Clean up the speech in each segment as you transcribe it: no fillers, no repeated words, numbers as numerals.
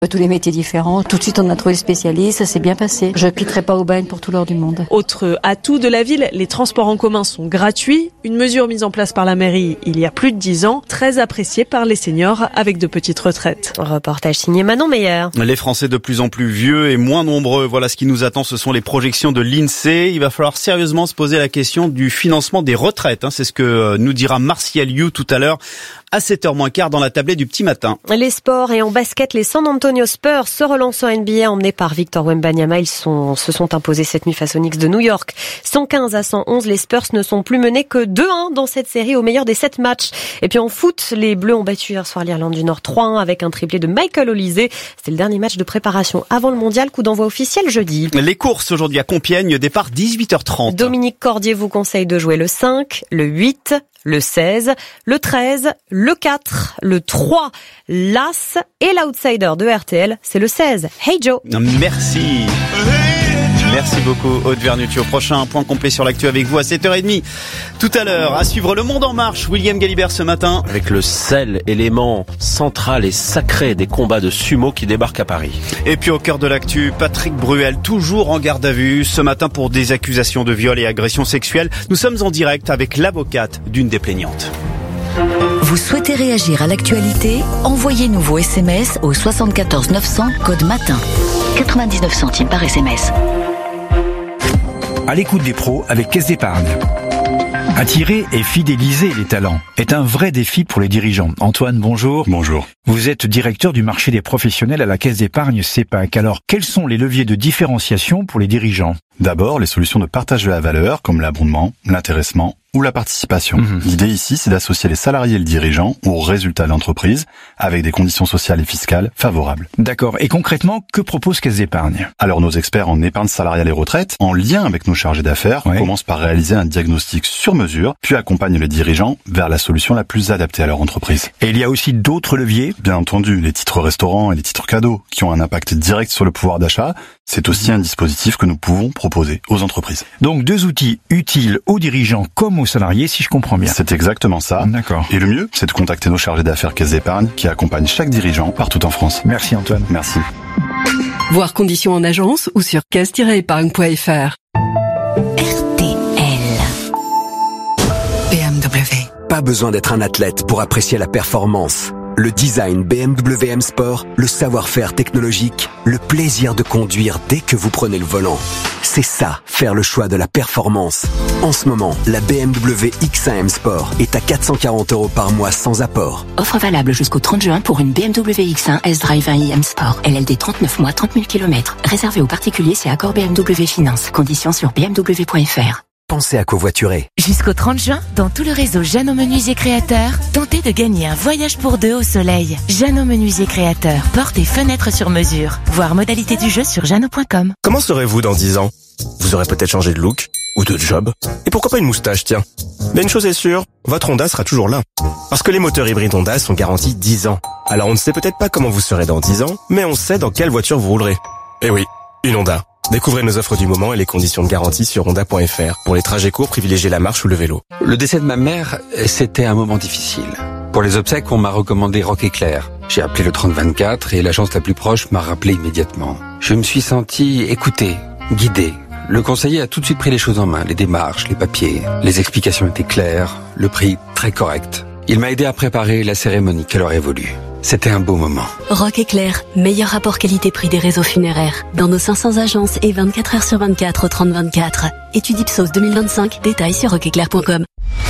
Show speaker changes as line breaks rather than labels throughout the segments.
Tous les métiers différents. Tout de suite, on a trouvé le spécialiste. Ça s'est bien passé. Je quitterai pas Aubagne pour tout l'or du monde.
Autre atout de la ville, les transports en commun sont gratuits. Une mesure mise en place par la mairie il y a plus de 10 ans, très appréciée par les seniors avec de petites retraites.
Reportage signé Manon Meyer.
Les Français de plus en plus vieux et moins nombreux. Voilà ce qui nous attend. Ce sont les projections de l'INSEE. Il va falloir sérieusement se poser la question du financement des retraites. C'est ce que nous dira Martial You tout à l'heure à 7h moins quart dans la tablée du petit matin.
Les sports et en basket, les San Antonio Spurs se relancent en NBA emmenés par Victor Wembanyama. Ils se sont imposés cette nuit face aux Knicks de New York. 115-111, les Spurs ne sont plus menés que 2-1 dans cette série au meilleur des 7 matchs. Et puis en foot, les Bleus ont battu hier soir l'Irlande du Nord 3-1 avec un triplé de Michael Olise. C'était le dernier match de préparation avant le mondial, coup d'envoi officiel jeudi.
Les courses aujourd'hui à Compiègne, départ 18h30.
Dominique Cordier vous conseille de jouer le 5, le 8, le 16, le 13, le 4, le 3, l'As et l'outsider de RTL, c'est le 16. Hey Joe.
Merci. Merci beaucoup Aude Vernuccio. Prochain point complet sur l'actu avec vous à 7h30. Tout à l'heure, à suivre Le Monde en marche, William Galibert ce matin.
Avec le sel, élément central et sacré des combats de sumo qui débarquent à Paris.
Et puis au cœur de l'actu, Patrick Bruel, toujours en garde à vue ce matin pour des accusations de viol et agression sexuelle. Nous sommes en direct avec l'avocate d'une des plaignantes.
Vous souhaitez réagir à l'actualité? Envoyez-nous vos SMS au 74 900 code matin. 99 centimes par SMS.
À l'écoute des pros avec Caisse d'Épargne. Attirer et fidéliser les talents est un vrai défi pour les dirigeants. Antoine, bonjour.
Bonjour.
Vous êtes directeur du marché des professionnels à la Caisse d'Épargne CEPAC. Alors, quels sont les leviers de différenciation pour les dirigeants?
D'abord, les solutions de partage de la valeur, comme l'abondement, l'intéressement ou la participation. L'idée ici, c'est d'associer les salariés et le dirigeant aux résultats de l'entreprise avec des conditions sociales et fiscales favorables.
D'accord. Et concrètement, que propose Caisse d'Épargne?
Alors, nos experts en épargne salariale et retraite, en lien avec nos chargés d'affaires, commencent par réaliser un diagnostic sur mesure, puis accompagnent les dirigeants vers la solution la plus adaptée à leur entreprise.
Et il y a aussi d'autres leviers?
Bien entendu, les titres restaurants et les titres cadeaux, qui ont un impact direct sur le pouvoir d'achat, c'est aussi un dispositif que nous pouvons proposer aux entreprises.
Donc 2 outils utiles aux dirigeants comme aux salariés, si je comprends bien.
C'est exactement ça.
D'accord.
Et le mieux, c'est de contacter nos chargés d'affaires Caisse d'Épargne qui accompagnent chaque dirigeant partout en France.
Merci Antoine.
Merci.
Voir conditions en agence ou sur caisse-épargne.fr.
RTL.
BMW. Pas besoin d'être un athlète pour apprécier la performance. Le design BMW M Sport, le savoir-faire technologique, le plaisir de conduire dès que vous prenez le volant. C'est ça, faire le choix de la performance. En ce moment, la BMW X1 M Sport est à 440 € par mois sans apport.
Offre valable jusqu'au 30 juin pour une BMW X1 S-Drive 1i M Sport. LLD 39 mois, 30 000 km. Réservé aux particuliers, c'est accord BMW Finance. Conditions sur bmw.fr.
Pensez à covoiturer.
Jusqu'au 30 juin, dans tout le réseau Jeannot Menuisier Créateur, tentez de gagner un voyage pour 2 au soleil. Jeannot Menuisier Créateur, portes et fenêtres sur mesure. Voir modalité du jeu sur jeannot.com.
Comment serez-vous dans 10 ans? Vous aurez peut-être changé de look ou de job. Et pourquoi pas une moustache, tiens? Mais une chose est sûre, votre Honda sera toujours là. Parce que les moteurs hybrides Honda sont garantis 10 ans. Alors on ne sait peut-être pas comment vous serez dans 10 ans, mais on sait dans quelle voiture vous roulerez. Eh oui, une Honda. Découvrez nos offres du moment et les conditions de garantie sur honda.fr. Pour les trajets courts, privilégiez la marche ou le vélo.
Le décès de ma mère, c'était un moment difficile. Pour les obsèques, on m'a recommandé Rock Éclair. J'ai appelé le 3024 et l'agence la plus proche m'a rappelé immédiatement. Je me suis senti écouté, guidé. Le conseiller a tout de suite pris les choses en main, les démarches, les papiers. Les explications étaient claires, le prix très correct. Il m'a aidé à préparer la cérémonie qu'elle aurait voulu. C'était un beau moment.
Rock Éclair, meilleur rapport qualité-prix des réseaux funéraires. Dans nos 500 agences et 24 heures sur 24 au 3024. Étude Ipsos 2025, détails sur rockeclair.com.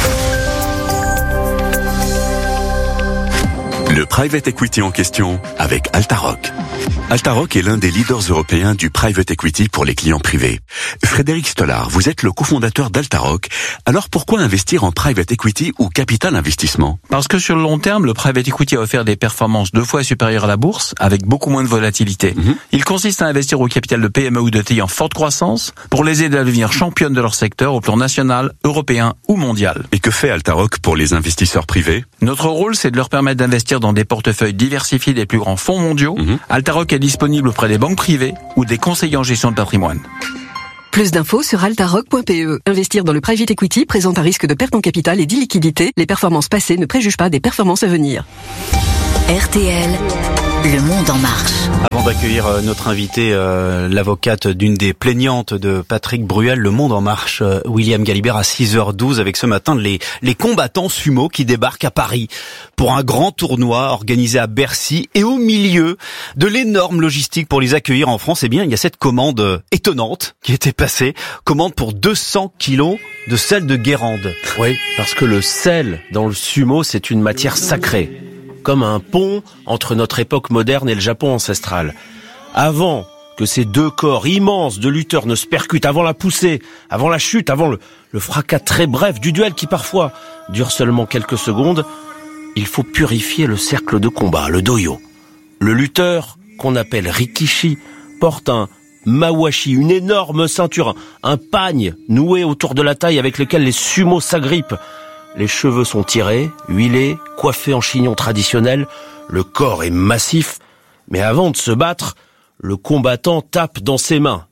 Le private equity en question avec Altaroc. Altaroc est l'un des leaders européens du private equity pour les clients privés. Frédéric Stollard, vous êtes le cofondateur d'Altaroc. Alors pourquoi investir en private equity ou capital investissement?
Parce que sur le long terme, le private equity a offert des performances 2 fois supérieures à la bourse, avec beaucoup moins de volatilité. Il consiste à investir au capital de PME ou de TI en forte croissance pour les aider à devenir championnes de leur secteur au plan national, européen ou mondial.
Et que fait Altaroc pour les investisseurs privés?
Notre rôle, c'est de leur permettre d'investir dans des portefeuilles diversifiés des plus grands fonds mondiaux. Altaroc est disponible auprès des banques privées ou des conseillers en gestion de patrimoine.
Plus d'infos sur altaroc.pe. Investir dans le private equity présente un risque de perte en capital et d'illiquidité. Les performances passées ne préjugent pas des performances à venir.
RTL. Le Monde en marche.
Avant d'accueillir notre invité, l'avocate d'une des plaignantes de Patrick Bruel, Le Monde en marche, William Galibert, à 6h12, avec ce matin les combattants sumo qui débarquent à Paris pour un grand tournoi organisé à Bercy. Et au milieu de l'énorme logistique pour les accueillir en France, eh bien, il y a cette commande étonnante qui était passée. Commande pour 200 kilos de sel de Guérande.
Oui, parce que le sel dans le sumo, c'est une matière sacrée. Comme un pont entre notre époque moderne et le Japon ancestral. Avant que ces deux corps immenses de lutteurs ne se percutent, avant la poussée, avant la chute, avant le fracas très bref du duel qui parfois dure seulement quelques secondes, il faut purifier le cercle de combat, le doyo. Le lutteur, qu'on appelle rikishi, porte un mawashi, une énorme ceinture, un pagne noué autour de la taille avec lequel les sumos s'agrippent. Les cheveux sont tirés, huilés, coiffés en chignon traditionnel, le corps est massif, mais avant de se battre, le combattant tape dans ses mains.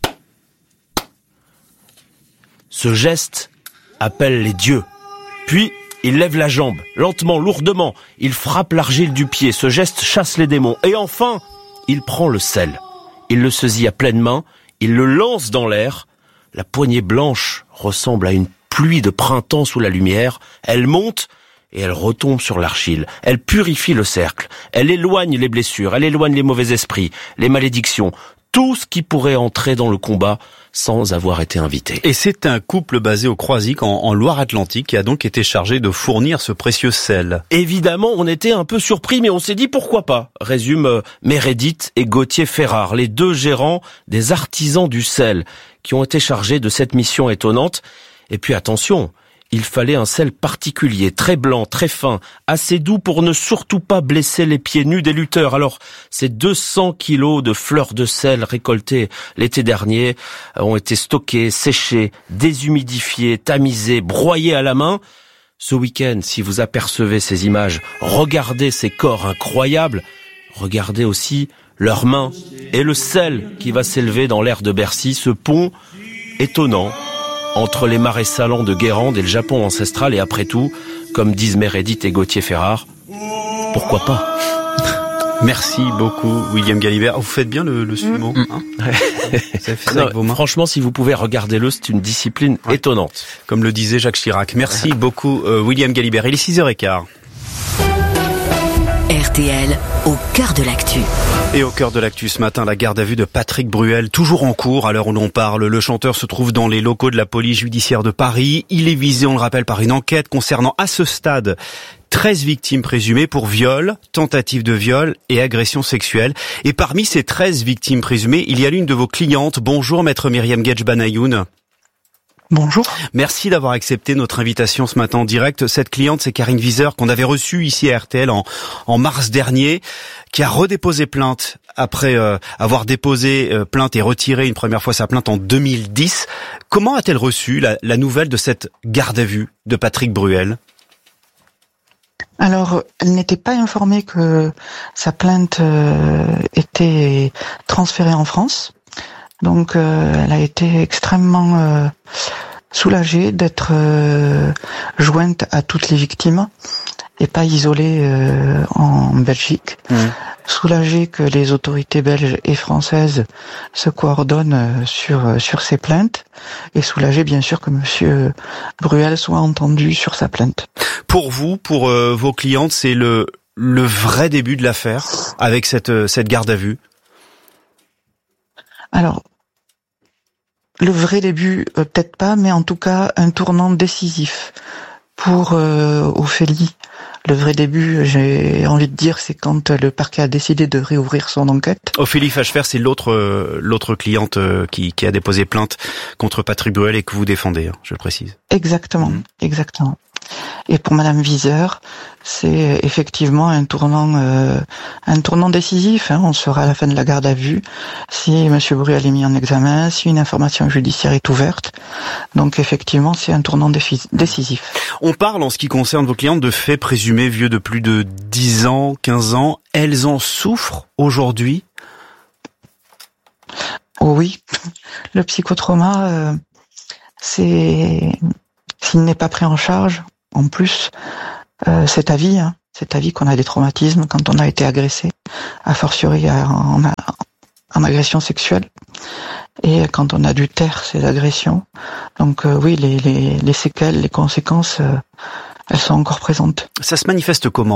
Ce geste appelle les dieux. Puis, il lève la jambe, lentement, lourdement, il frappe l'argile du pied, ce geste chasse les démons. Et enfin, il prend le sel. Il le saisit à pleine main, il le lance dans l'air. La poignée blanche ressemble à une pluie de printemps sous la lumière, elle monte et elle retombe sur l'argile. Elle purifie le cercle, elle éloigne les blessures, elle éloigne les mauvais esprits, les malédictions, tout ce qui pourrait entrer dans le combat sans avoir été invité.
Et c'est un couple basé au Croisic en Loire-Atlantique qui a donc été chargé de fournir ce précieux sel.
Évidemment, on était un peu surpris, mais on s'est dit pourquoi pas, résume Meredith et Gauthier Ferrard, les deux gérants des artisans du sel, qui ont été chargés de cette mission étonnante. Et puis attention, il fallait un sel particulier, très blanc, très fin, assez doux pour ne surtout pas blesser les pieds nus des lutteurs. Alors, ces 200 kilos de fleurs de sel récoltées l'été dernier ont été stockés, séchés, déshumidifiés, tamisés, broyés à la main. Ce week-end, si vous apercevez ces images, regardez ces corps incroyables, regardez aussi leurs mains et le sel qui va s'élever dans l'air de Bercy, ce pont étonnant entre les marais salants de Guérande et le Japon ancestral. Et après tout, comme disent Meredith et Gauthier Ferrard, pourquoi pas?
Merci beaucoup, William Galibert. Vous faites bien le sumo, hein? Vous avez fait ça avec vos mains.
Franchement, si vous pouvez regarder-le, c'est une discipline étonnante.
Comme le disait Jacques Chirac. Merci beaucoup, William Galibert. Il est 6h15.
RTL, au cœur de l'actu.
Et au cœur de l'actu ce matin, la garde à vue de Patrick Bruel, toujours en cours à l'heure où l'on parle. Le chanteur se trouve dans les locaux de la police judiciaire de Paris. Il est visé, on le rappelle, par une enquête concernant à ce stade 13 victimes présumées pour viol, tentative de viol et agression sexuelle. Et parmi ces 13 victimes présumées, il y a l'une de vos clientes. Bonjour, maître Myriam Gedj-Benayoun.
Bonjour.
Merci d'avoir accepté notre invitation ce matin en direct. Cette cliente, c'est Karine Wieser, qu'on avait reçue ici à RTL en mars dernier, qui a redéposé plainte après avoir déposé plainte et retiré une première fois sa plainte en 2010. Comment a-t-elle reçu la nouvelle de cette garde à vue de Patrick Bruel ?
Alors, elle n'était pas informée que sa plainte était transférée en France. Donc, elle a été extrêmement soulagée d'être jointe à toutes les victimes et pas isolée en Belgique. Soulagée que les autorités belges et françaises se coordonnent sur ces plaintes et soulagée bien sûr que monsieur Bruel soit entendu sur sa plainte.
Pour vous, pour vos clientes, c'est le vrai début de l'affaire avec cette garde à vue?
Alors, le vrai début, peut-être pas, mais en tout cas, un tournant décisif pour Ophélie. Le vrai début, j'ai envie de dire, c'est quand le parquet a décidé de réouvrir son enquête.
Ophélie Fachefer, c'est l'autre cliente qui a déposé plainte contre Patrick Bruel et que vous défendez, je le précise.
Exactement, exactement. Et pour Madame Wieser, c'est effectivement un tournant décisif. On saura à la fin de la garde à vue si Monsieur Bruel est mis en examen, si une information judiciaire est ouverte. Donc effectivement, c'est un tournant décisif.
On parle, en ce qui concerne vos clientes, de faits présumés vieux de plus de 10 ans, 15 ans. Elles en souffrent aujourd'hui ?
Oh oui, le psychotrauma, s'il n'est pas pris en charge, en plus, c'est à vie. c'est à vie qu'on a des traumatismes quand on a été agressé, a fortiori en agression sexuelle, et quand on a dû taire ces agressions. Donc oui, les séquelles, les conséquences, elles sont encore présentes.
Ça se manifeste comment ?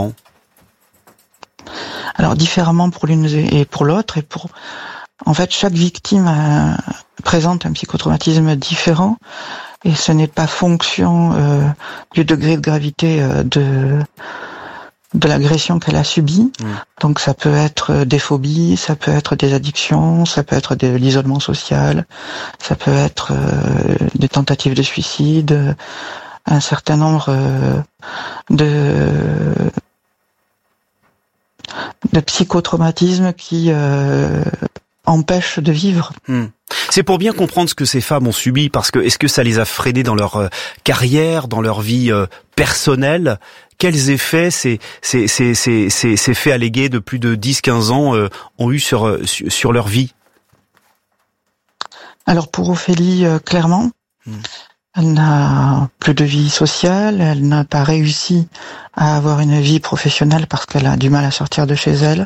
Alors différemment pour l'une et pour l'autre, en fait, chaque victime présente un psychotraumatisme différent, et ce n'est pas fonction du degré de gravité de l'agression qu'elle a subie. Donc ça peut être des phobies, ça peut être des addictions, ça peut être de l'isolement social, ça peut être des tentatives de suicide, un certain nombre de psychotraumatismes qui empêchent de vivre.
C'est pour bien comprendre ce que ces femmes ont subi, parce que est-ce que ça les a freinées dans leur carrière, dans leur vie personnelle ? Quels effets ces faits allégués de plus de 10-15 ans ont eu sur leur vie ?
Alors pour Ophélie, clairement, elle n'a plus de vie sociale, elle n'a pas réussi à avoir une vie professionnelle parce qu'elle a du mal à sortir de chez elle.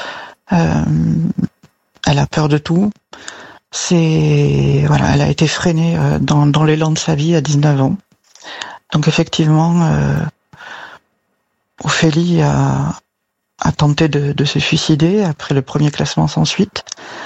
Elle a peur de tout. Elle a été freinée dans l'élan de sa vie à 19 ans. Donc effectivement, Ophélie a tenté de se suicider après le premier classement sans suite.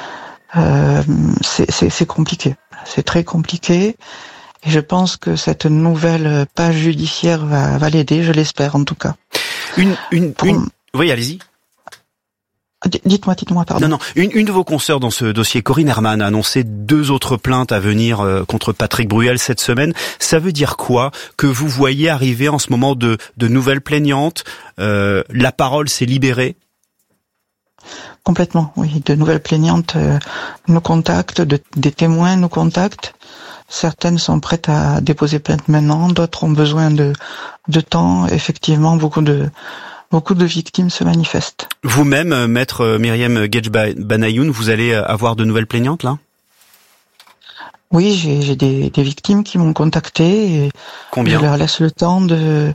C'est compliqué. C'est très compliqué. Et je pense que cette nouvelle page judiciaire va l'aider, je l'espère en tout cas.
Oui, allez-y.
Dites-moi, pardon.
Non, une de vos consoeurs dans ce dossier, Corinne Herman, a annoncé 2 autres plaintes à venir contre Patrick Bruel cette semaine. Ça veut dire quoi ? Que vous voyez arriver en ce moment de nouvelles plaignantes ? La parole s'est libérée ?
Complètement, oui. De nouvelles plaignantes nous contactent, des témoins nous contactent. Certaines sont prêtes à déposer plainte maintenant, d'autres ont besoin de temps. Effectivement, beaucoup de victimes se manifestent.
Vous-même, maître Myriam Gedj-Banayoun, vous allez avoir de nouvelles plaignantes là ?
Oui, j'ai des victimes qui m'ont contacté. Et
combien ?
Je leur laisse le temps de...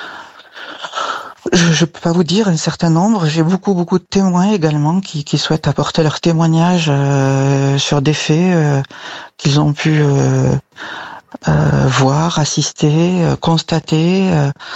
Je peux pas vous dire un certain nombre. J'ai beaucoup de témoins également qui souhaitent apporter leur témoignage sur des faits qu'ils ont pu voir, assister, constater.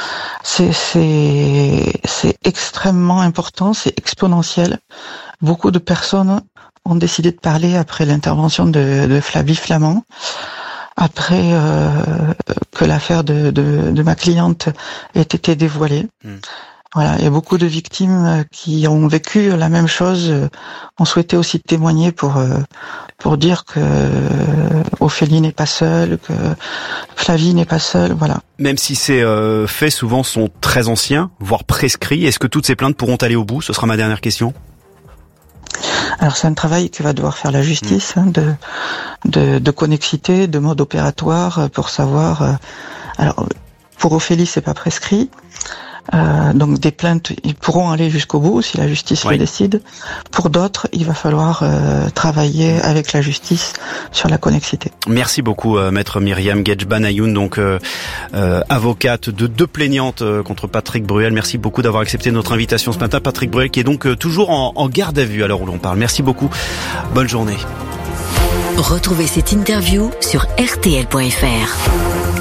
C'est extrêmement important, c'est exponentiel. Beaucoup de personnes ont décidé de parler après l'intervention de Flavie Flament. Après que l'affaire de ma cliente ait été dévoilée. Voilà, il y a beaucoup de victimes qui ont vécu la même chose, ont souhaité aussi témoigner pour dire que Ophélie n'est pas seule, que Flavie n'est pas seule, voilà.
Même si ces faits souvent sont très anciens, voire prescrits, est-ce que toutes ces plaintes pourront aller au bout ? Ce sera ma dernière question.
Alors c'est un travail que va devoir faire la justice, de connexité, de mode opératoire pour savoir. Alors pour Ophélie c'est pas prescrit, donc des plaintes ils pourront aller jusqu'au bout si la justice le décide. Pour d'autres il va falloir travailler avec la justice sur la connexité.
Merci beaucoup maître Myriam Gedj-Banayoun, donc avocate de 2 plaignantes contre Patrick Bruel. Merci beaucoup d'avoir accepté notre invitation ce matin. Patrick Bruel qui est donc toujours en garde à vue à l'heure où l'on parle. Merci beaucoup. Bonne journée.
Retrouvez cette interview sur rtl.fr.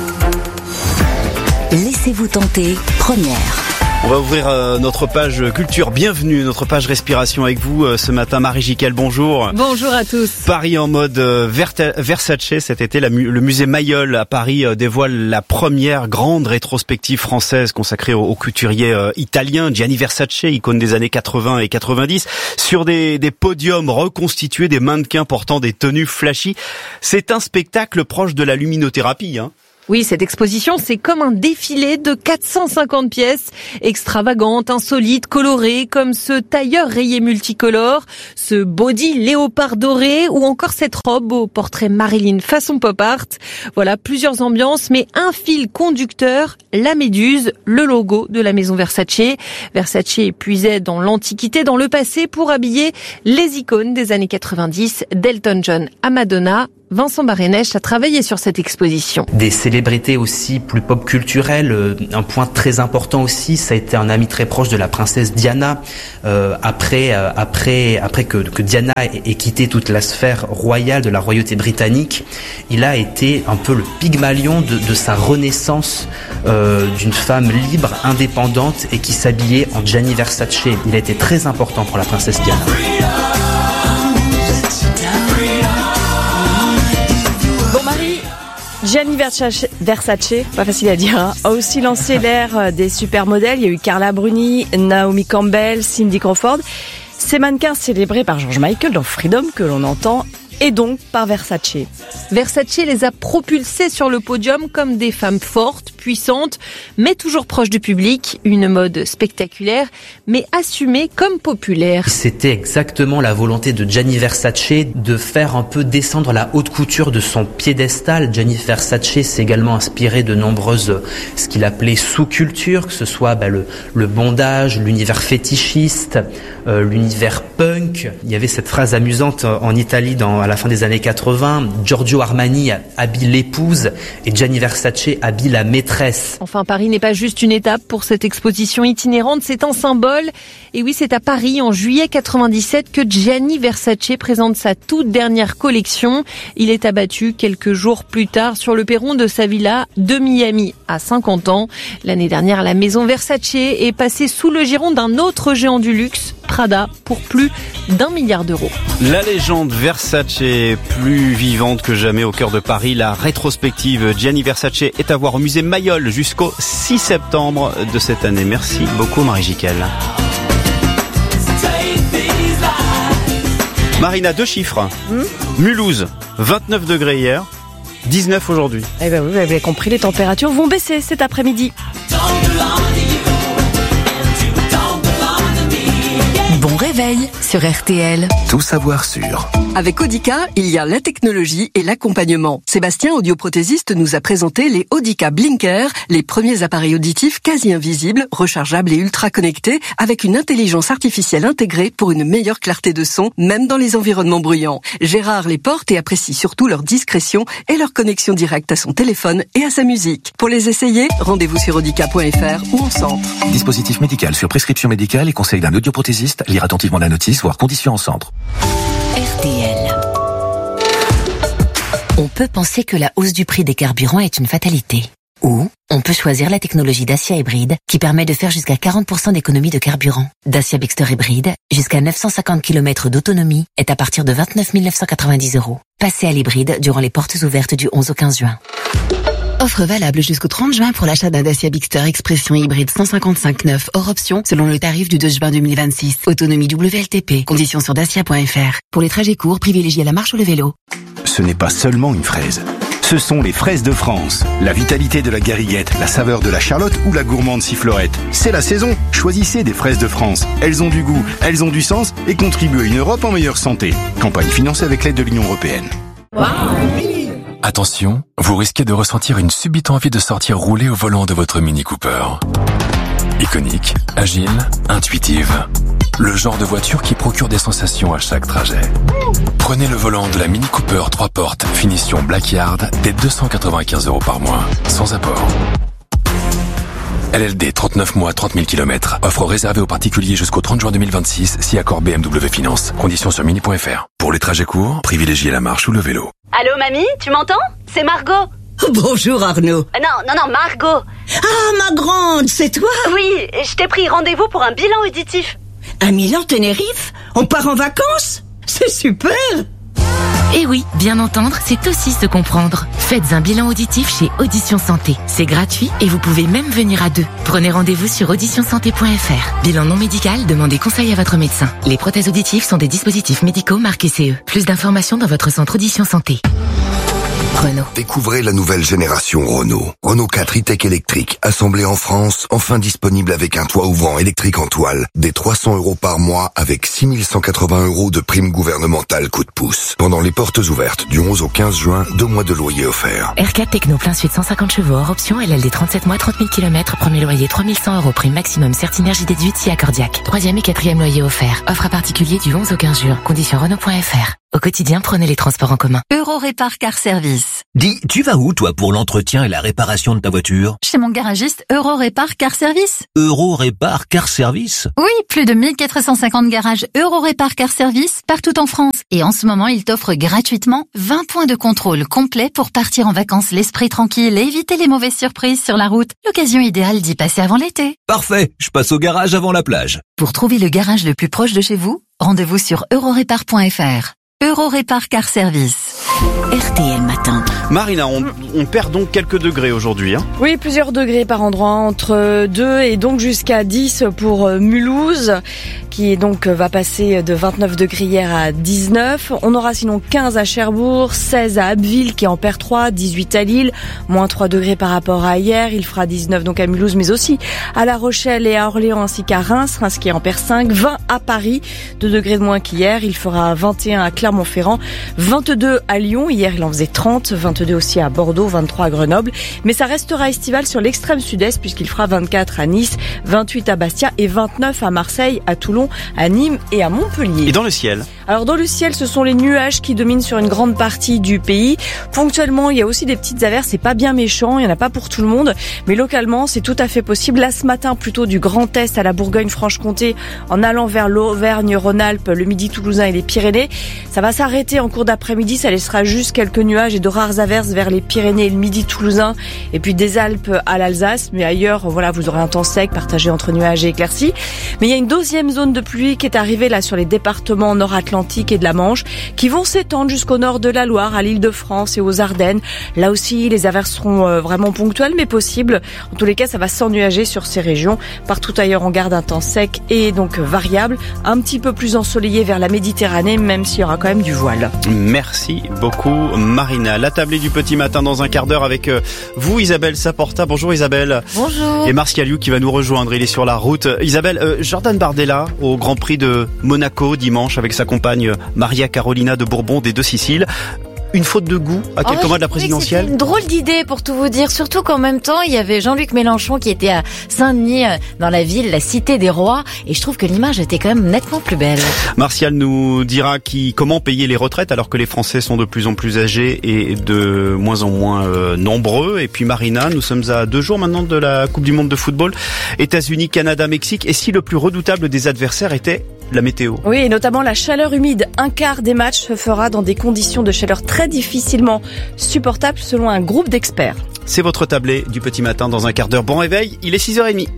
Laissez-vous tenter, première.
On va ouvrir notre page culture. Bienvenue, notre page respiration avec vous ce matin. Marie Jiquel, bonjour.
Bonjour à tous.
Paris en mode Versace cet été. Le musée Mayol à Paris dévoile la première grande rétrospective française consacrée au couturier italien Gianni Versace, icône des années 80 et 90. Sur des podiums reconstitués, des mannequins portant des tenues flashy. C'est un spectacle proche de la luminothérapie, hein.
Oui, cette exposition, c'est comme un défilé de 450 pièces extravagantes, insolites, colorées, comme ce tailleur rayé multicolore, ce body léopard doré ou encore cette robe au portrait Marilyn façon pop art. Voilà, plusieurs ambiances, mais un fil conducteur, la méduse, le logo de la maison Versace. Versace puisait dans l'Antiquité, dans le passé, pour habiller les icônes des années 90, d'Elton John à Madonna, Vincent Barénèche a travaillé sur cette exposition.
Des célébrités aussi plus pop culturelles. Un point très important aussi, ça a été un ami très proche de la princesse Diana. Après que Diana ait quitté toute la sphère royale de la royauté britannique, il a été un peu le Pygmalion de sa renaissance d'une femme libre, indépendante et qui s'habillait en Gianni Versace. Il a été très important pour la princesse Diana.
Gianni Versace, pas facile à dire, hein, a aussi lancé l'ère des supermodèles. Il y a eu Carla Bruni, Naomi Campbell, Cindy Crawford. Ces mannequins célébrés par George Michael dans Freedom que l'on entend, et donc par Versace.
Versace les a propulsés sur le podium comme des femmes fortes, puissantes, mais toujours proches du public. Une mode spectaculaire, mais assumée comme populaire.
C'était exactement la volonté de Gianni Versace de faire un peu descendre la haute couture de son piédestal. Gianni Versace s'est également inspiré de nombreuses, ce qu'il appelait sous-cultures, que ce soit le bondage, l'univers fétichiste, l'univers punk. Il y avait cette phrase amusante en Italie à la fin des années 80, Giorgio Armani habille l'épouse et Gianni Versace habille la maîtresse.
Enfin, Paris n'est pas juste une étape pour cette exposition itinérante, c'est un symbole. Et oui, c'est à Paris, en juillet 97, que Gianni Versace présente sa toute dernière collection. Il est abattu quelques jours plus tard sur le perron de sa villa de Miami, à 50 ans. L'année dernière, la maison Versace est passée sous le giron d'un autre géant du luxe, Prada, pour plus d'1 milliard d'euros.
La légende Versace plus vivante que jamais au cœur de Paris. La rétrospective Gianni Versace est à voir au musée Mayol jusqu'au 6 septembre de cette année. Merci beaucoup Marie Jiquel. Marina, 2 chiffres. Mulhouse, 29 degrés hier, 19 aujourd'hui.
Eh ben oui, vous avez compris, les températures vont baisser cet après-midi.
Bon réveil sur RTL.
Tout savoir sur.
Avec Audica, il y a la technologie et l'accompagnement. Sébastien, audioprothésiste, nous a présenté les Audica Blinker, les premiers appareils auditifs quasi invisibles, rechargeables et ultra connectés, avec une intelligence artificielle intégrée pour une meilleure clarté de son, même dans les environnements bruyants. Gérard les porte et apprécie surtout leur discrétion et leur connexion directe à son téléphone et à sa musique. Pour les essayer, rendez-vous sur audica.fr ou en centre.
Dispositif médical sur prescription médicale et conseil d'un audioprothésiste. Lire attentivement la notice, voire conditions en centre.
RTL. On peut penser que la hausse du prix des carburants est une fatalité. Ou on peut choisir la technologie Dacia Hybride qui permet de faire jusqu'à 40% d'économie de carburant. Dacia Bigster Hybride, jusqu'à 950 km d'autonomie, est à partir de 29 990 €. Passez à l'hybride durant les portes ouvertes du 11 au 15 juin. Offre valable jusqu'au 30 juin pour l'achat d'un Dacia Bigster Expression hybride 155/9 hors option selon le tarif du 2 juin 2026. Autonomie WLTP. Conditions sur dacia.fr. Pour les trajets courts, privilégiez la marche ou le vélo.
Ce n'est pas seulement une fraise. Ce sont les fraises de France. La vitalité de la gariguette, la saveur de la charlotte ou la gourmande sifflorette. C'est la saison. Choisissez des fraises de France. Elles ont du goût, elles ont du sens et contribuent à une Europe en meilleure santé. Campagne financée avec l'aide de l'Union européenne.
Attention, vous risquez de ressentir une subite envie de sortir rouler au volant de votre Mini Cooper. Iconique, agile, intuitive. Le genre de voiture qui procure des sensations à chaque trajet. Prenez le volant de la Mini Cooper 3 portes, finition Blackyard, dès 295 € par mois, sans apport. LLD 39 mois, 30 000 km. Offre réservée aux particuliers jusqu'au 30 juin 2026, si accord BMW Finance. Conditions sur mini.fr. Pour les trajets courts, privilégiez la marche ou le vélo.
Allô mamie, tu m'entends? C'est Margot.
Bonjour Arnaud.
Non, Margot.
Ah, ma grande, c'est toi?
Oui, je t'ai pris rendez-vous pour un bilan auditif.
Un Milan Tenerife? On part en vacances? C'est super!
Et oui, bien entendre, c'est aussi se comprendre. Faites un bilan auditif chez Audition Santé. C'est gratuit et vous pouvez même venir à 2. Prenez rendez-vous sur auditionsanté.fr. Bilan non médical, demandez conseil à votre médecin. Les prothèses auditives sont des dispositifs médicaux marqués CE. Plus d'informations dans votre centre Audition Santé. Renault.
Découvrez la nouvelle génération Renault. Renault 4 e-Tech électrique, assemblé en France, enfin disponible avec un toit ouvrant électrique en toile, des 300 € par mois avec 6 180 € de prime gouvernementale coup de pouce. Pendant les portes ouvertes du 11 au 15 juin, 2 mois de loyer offert.
R4 Techno plein sud 150 chevaux hors option, LLD 37 mois, 30 000 km, premier loyer 3 100 € prime maximum, Certinergie déduite si accordiaque. 3e et 4e loyer offert. Offre à particulier du 11 au 15 juin. Conditions Renault.fr. Au quotidien, prenez les transports en commun.
Eurorépar Car Service.
Dis, tu vas où toi pour l'entretien et la réparation de ta voiture?
Chez mon garagiste Eurorépar Car Service.
Eurorépar Car Service?
Oui, plus de 1450 garages Eurorépar Car Service partout en France. Et en ce moment, il t'offre gratuitement 20 points de contrôle complet pour partir en vacances l'esprit tranquille et éviter les mauvaises surprises sur la route. L'occasion idéale d'y passer avant l'été.
Parfait, je passe au garage avant la plage.
Pour trouver le garage le plus proche de chez vous, rendez-vous sur eurorépar.fr. Eurorépar Car Service.
RTL Matin.
Marina, on perd donc quelques degrés aujourd'hui.
Oui, plusieurs degrés par endroit, entre 2 et donc jusqu'à 10 pour Mulhouse, qui donc va passer de 29 degrés hier à 19. On aura sinon 15 à Cherbourg, 16 à Abbeville qui en perd 3, 18 à Lille, moins 3 degrés par rapport à hier. Il fera 19 donc à Mulhouse, mais aussi à La Rochelle et à Orléans ainsi qu'à Reims qui en perd 5, 20 à Paris, 2 degrés de moins qu'hier. Il fera 21 à Clermont-Ferrand, 22 à Lyon, hier il en faisait 30, 22 aussi à Bordeaux, 23 à Grenoble, mais ça restera estival sur l'extrême sud-est puisqu'il fera 24 à Nice, 28 à Bastia et 29 à Marseille, à Toulon, à Nîmes et à Montpellier.
Et dans le ciel?
Alors dans le ciel, ce sont les nuages qui dominent sur une grande partie du pays. Ponctuellement, il y a aussi des petites averses, c'est pas bien méchant, il y en a pas pour tout le monde, mais localement, c'est tout à fait possible. Là ce matin, plutôt du Grand Est à la Bourgogne-Franche-Comté, en allant vers l'Auvergne-Rhône-Alpes, le Midi toulousain et les Pyrénées. Ça va s'arrêter en cours d'après-midi, ça laissera juste quelques nuages et de rares averses vers les Pyrénées et le Midi toulousain, et puis des Alpes à l'Alsace, mais ailleurs, voilà, vous aurez un temps sec partagé entre nuages et éclaircies. Mais il y a une deuxième zone de pluie qui est arrivée là sur les départements nord-atlantiques et de la Manche, qui vont s'étendre jusqu'au nord de la Loire, à l'Île-de-France et aux Ardennes. Là aussi, les averses seront vraiment ponctuelles, mais possibles. En tous les cas, ça va s'ennuager sur ces régions. Partout ailleurs, on garde un temps sec et donc variable, un petit peu plus ensoleillé vers la Méditerranée, même s'il y aura quand même du voile.
Merci beaucoup Marina. La tablée du petit matin dans un quart d'heure avec vous Isabelle Saporta. Bonjour Isabelle.
Bonjour.
Et Martial You qui va nous rejoindre, il est sur la route. Isabelle, Jordan Bardella au Grand Prix de Monaco dimanche avec sa compagne Maria Carolina de Bourbon des Deux Siciles. Une faute de goût à quelques mois de la présidentielle.
C'était une drôle d'idée pour tout vous dire, surtout qu'en même temps il y avait Jean-Luc Mélenchon qui était à Saint-Denis, dans la ville, la cité des rois, et je trouve que l'image était quand même nettement plus belle.
Martial nous dira comment payer les retraites alors que les Français sont de plus en plus âgés et de moins en moins nombreux. Et puis Marina, nous sommes à 2 jours maintenant de la Coupe du Monde de football, États-Unis, Canada, Mexique, et si le plus redoutable des adversaires était la météo.
Oui, et notamment la chaleur humide. Un quart des matchs se fera dans des conditions de chaleur très difficilement supportables selon un groupe d'experts.
C'est votre tablé du petit matin dans un quart d'heure. Bon réveil, il est 6h30.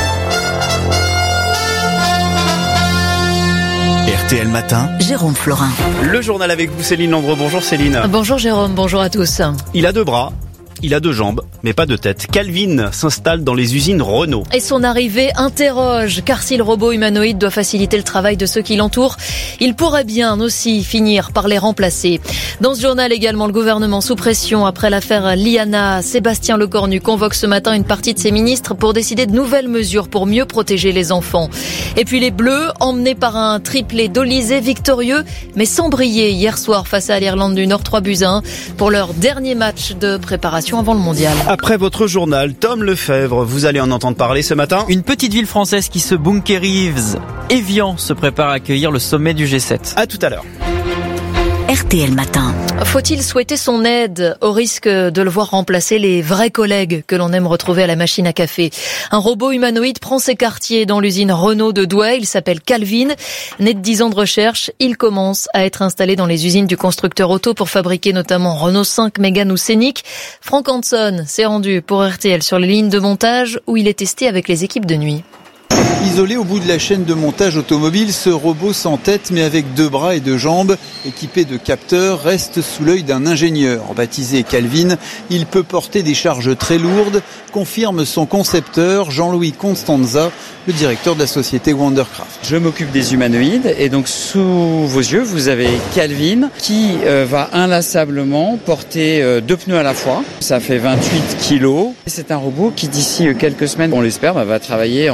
RTL Matin,
Jérôme Florin.
Le journal avec vous Céline Landreau. Bonjour Céline.
Bonjour Jérôme, bonjour à tous.
Il a 2 bras. Il a 2 jambes, mais pas de tête. Calvin s'installe dans les usines Renault.
Et son arrivée interroge, car si le robot humanoïde doit faciliter le travail de ceux qui l'entourent, il pourrait bien aussi finir par les remplacer. Dans ce journal également, le gouvernement sous pression après l'affaire Liana. Sébastien Lecornu convoque ce matin une partie de ses ministres pour décider de nouvelles mesures pour mieux protéger les enfants. Et puis les Bleus, emmenés par un triplé d'Olysée victorieux, mais sans briller hier soir face à l'Irlande du Nord 3-1 pour leur dernier match de préparation avant le mondial.
Après votre journal, Tom Lefebvre, vous allez en entendre parler ce matin.
Une petite ville française qui se bunkérise. Évian se prépare à accueillir le sommet du G7.
À tout à l'heure.
RTL Matin.
Faut-il souhaiter son aide au risque de le voir remplacer les vrais collègues que l'on aime retrouver à la machine à café? Un robot humanoïde prend ses quartiers dans l'usine Renault de Douai. Il s'appelle Calvin. Né de 10 ans de recherche, il commence à être installé dans les usines du constructeur auto pour fabriquer notamment Renault 5, Mégane ou Scénic. Franck Hanson s'est rendu pour RTL sur les lignes de montage où il est testé avec les équipes de nuit.
Isolé au bout de la chaîne de montage automobile, ce robot sans tête mais avec 2 bras et 2 jambes, équipé de capteurs, reste sous l'œil d'un ingénieur. Baptisé Calvin, il peut porter des charges très lourdes, confirme son concepteur Jean-Louis Constanza, le directeur de la société Wondercraft.
Je m'occupe des humanoïdes et donc sous vos yeux vous avez Calvin qui va inlassablement porter 2 pneus à la fois. Ça fait 28 kilos. C'est un robot qui d'ici quelques semaines, on l'espère, va travailler entre 8 et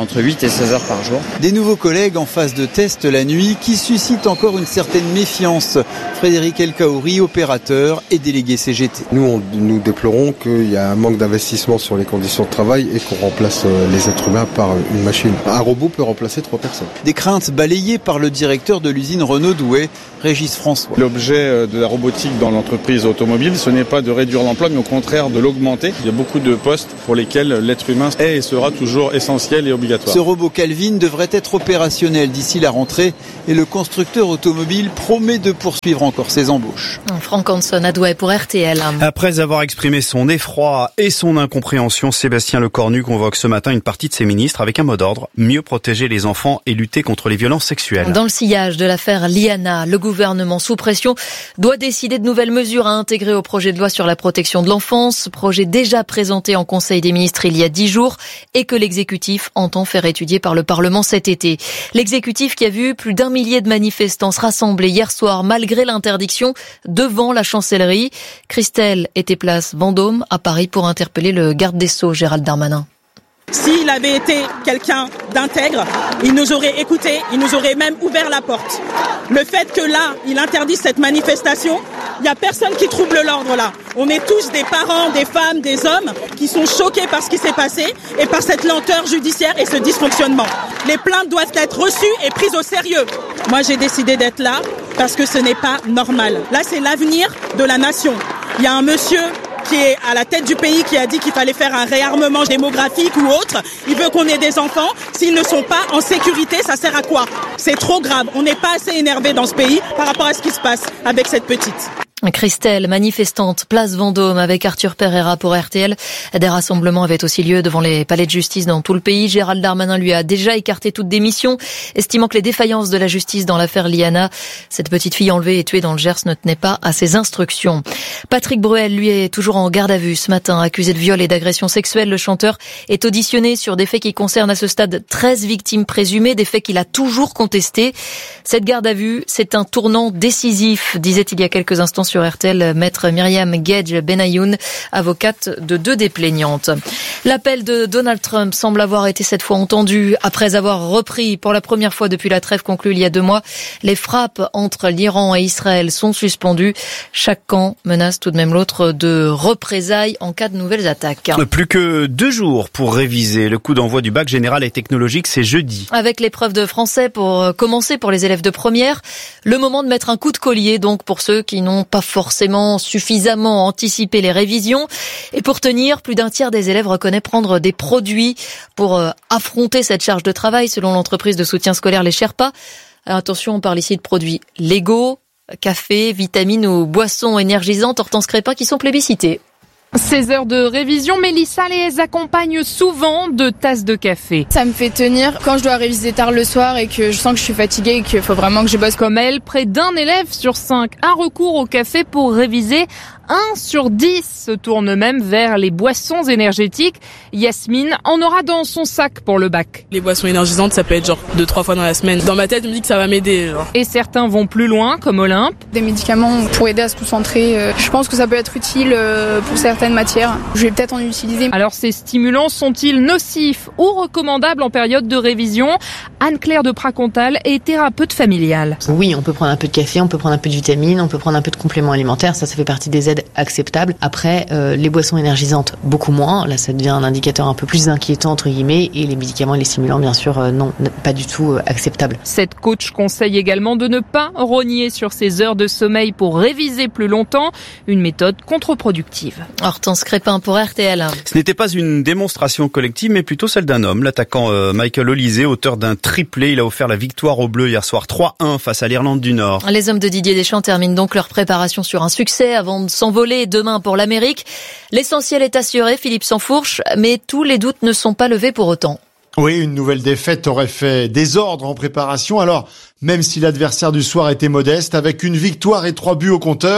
c'était 16 heures par jour.
Des nouveaux collègues en phase de test la nuit qui suscitent encore une certaine méfiance. Frédéric Elkaouri, opérateur et délégué CGT.
Nous déplorons qu'il y a un manque d'investissement sur les conditions de travail et qu'on remplace les êtres humains par une machine. Un robot peut remplacer 3 personnes.
Des craintes balayées par le directeur de l'usine Renault Douai, Régis François.
L'objet de la robotique dans l'entreprise automobile, ce n'est pas de réduire l'emploi, mais au contraire de l'augmenter. Il y a beaucoup de postes pour lesquels l'être humain est et sera toujours essentiel et obligatoire.
Ce robot Calvin devrait être opérationnel d'ici la rentrée et le constructeur automobile promet de poursuivre encore ses embauches.
Franck Hanson à Douai pour RTL.
Après avoir exprimé son effroi et son incompréhension, Sébastien Lecornu convoque ce matin une partie de ses ministres avec un mot d'ordre: mieux protéger les enfants et lutter contre les violences sexuelles.
Dans le sillage de l'affaire Liana, le gouvernement sous pression doit décider de nouvelles mesures à intégrer au projet de loi sur la protection de l'enfance, projet déjà présenté en Conseil des ministres il y a 10 jours et que l'exécutif entend faire étudier par le Parlement cet été. L'exécutif qui a vu plus d'1 millier de manifestants se rassembler hier soir malgré l'interdiction devant la chancellerie. Christelle était place Vendôme à Paris pour interpeller le garde des Sceaux, Gérald Darmanin.
S'il avait été quelqu'un d'intègre, il nous aurait écoutés, il nous aurait même ouvert la porte. Le fait que là, il interdise cette manifestation, il n'y a personne qui trouble l'ordre là. On est tous des parents, des femmes, des hommes qui sont choqués par ce qui s'est passé et par cette lenteur judiciaire et ce dysfonctionnement. Les plaintes doivent être reçues et prises au sérieux. Moi, j'ai décidé d'être là parce que ce n'est pas normal. Là, c'est l'avenir de la nation. Il y a un monsieur qui est à la tête du pays, qui a dit qu'il fallait faire un réarmement démographique ou autre. Il veut qu'on ait des enfants. S'ils ne sont pas en sécurité, ça sert à quoi? C'est trop grave. On n'est pas assez énervé dans ce pays par rapport à ce qui se passe avec cette petite.
Christelle, manifestante, place Vendôme avec Arthur Pereira pour RTL. Des rassemblements avaient aussi lieu devant les palais de justice dans tout le pays. Gérald Darmanin lui a déjà écarté toute démission, estimant que les défaillances de la justice dans l'affaire Liana, cette petite fille enlevée et tuée dans le Gers, ne tenaient pas à ses instructions. Patrick Bruel, lui, est toujours en garde à vue ce matin, accusé de viol et d'agression sexuelle. Le chanteur est auditionné sur des faits qui concernent à ce stade 13 victimes présumées, des faits qu'il a toujours contestés. Cette garde à vue, c'est un tournant décisif, disait il y a quelques instants sur RTL, maître Myriam Guedj Benayoun, avocate de 2 des plaignantes. L'appel de Donald Trump semble avoir été cette fois entendu après avoir repris pour la première fois depuis la trêve conclue il y a 2 mois. Les frappes entre l'Iran et Israël sont suspendues. Chaque camp menace tout de même l'autre de représailles en cas de nouvelles attaques.
Plus que 2 jours pour réviser. Le coup d'envoi du bac général et technologique, c'est jeudi.
Avec l'épreuve de français pour commencer pour les élèves de première, le moment de mettre un coup de collier donc pour ceux qui n'ont pas forcément suffisamment anticipé les révisions. Et pour tenir, plus d'un tiers des élèves reconnaît prendre des produits pour affronter cette charge de travail, selon l'entreprise de soutien scolaire Les Sherpas. Alors attention, on parle ici de produits Lego, café, vitamines ou boissons énergisantes, Hortense Crépin, qui sont plébiscités.
16 heures de révision, Mélissa les accompagne souvent de tasses de café.
Ça me fait tenir quand je dois réviser tard le soir et que je sens que je suis fatiguée et qu'il faut vraiment que je bosse.
Comme elle, près d'un élève sur 5 a recours au café pour réviser. 1 sur 10 se tourne même vers les boissons énergétiques. Yasmine en aura dans son sac pour le bac.
Les boissons énergisantes, ça peut être genre 2-3 fois dans la semaine. Dans ma tête, je me dis que ça va m'aider.
Et certains vont plus loin, comme Olympe.
Des médicaments pour aider à se concentrer. Je pense que ça peut être utile pour certaines matières. Je vais peut-être en utiliser.
Alors ces stimulants sont-ils nocifs ou recommandables en période de révision? Anne-Claire de Pracontal est thérapeute familiale.
Oui, on peut prendre un peu de café, on peut prendre un peu de vitamines, on peut prendre un peu de compléments alimentaires. Ça fait partie des aides acceptables. Après, les boissons énergisantes, beaucoup moins. Là, ça devient un indicateur un peu plus inquiétant, entre guillemets. Et les médicaments et les stimulants, bien sûr, non, pas du tout acceptables.
Cette coach conseille également de ne pas rogner sur ses heures de sommeil pour réviser plus longtemps. Une méthode contre-productive.
Hortense Crépin pour RTL.
Ce n'était pas une démonstration collective, mais plutôt celle d'un homme. L'attaquant Michael Olysée, auteur d'un triplé. Il a offert la victoire aux Bleus hier soir 3-1 face à l'Irlande du Nord.
Les hommes de Didier Deschamps terminent donc leur préparation sur un succès avant de s'envoler demain pour l'Amérique. L'essentiel est assuré, Philippe Sansfourche, mais tous les doutes ne sont pas levés pour autant.
Oui, une nouvelle défaite aurait fait désordre en préparation. Alors, même si l'adversaire du soir était modeste, avec une victoire et 3 buts au compteur,